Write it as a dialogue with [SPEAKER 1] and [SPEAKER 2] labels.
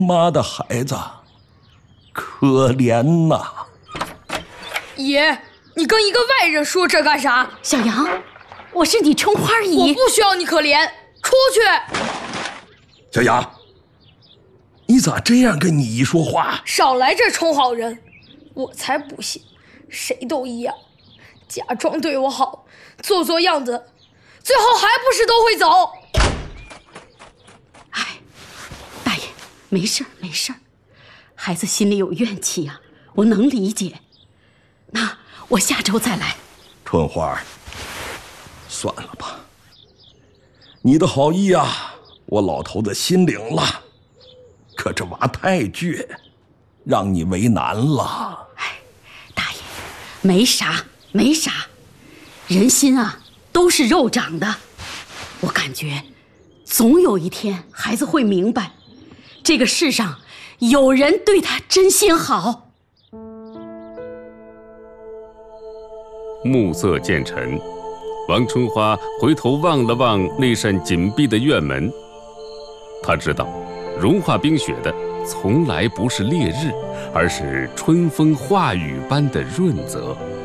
[SPEAKER 1] 妈的孩子，可怜呐！
[SPEAKER 2] 爷，你跟一个外人说这干啥？
[SPEAKER 3] 小杨，我是你春花姨，
[SPEAKER 2] 我不需要你可怜，出去！
[SPEAKER 1] 小杨，你咋这样跟你姨说话？
[SPEAKER 2] 少来这充好人，我才不信，谁都一样，假装对我好，做做样子，最后还不是都会走。
[SPEAKER 3] 哎，大爷，没事没事，孩子心里有怨气呀，我能理解。那我下周再来。
[SPEAKER 1] 春花，算了吧，你的好意啊，我老头子心领了，可这娃太倔，让你为难了。
[SPEAKER 3] 哎，大爷，没啥没啥，人心啊都是肉长的，我感觉总有一天孩子会明白，这个世上有人对他真心好。
[SPEAKER 4] 暮色渐沉，王春花回头望了望那扇紧闭的院门，她知道融化冰雪的从来不是烈日，而是春风化雨般的润泽。